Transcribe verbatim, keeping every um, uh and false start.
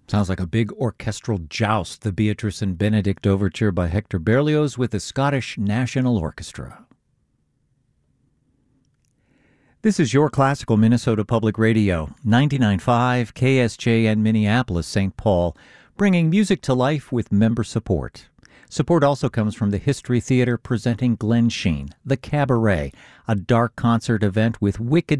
Sounds like a big orchestral joust, the Beatrice and Benedict Overture by Hector Berlioz with the Scottish National Orchestra. This is your classical Minnesota Public Radio, ninety-nine point five K S J N Minneapolis, Saint Paul, bringing music to life with member support. Support also comes from the History Theater presenting Glen Sheen, The Cabaret, a dark concert event with wicked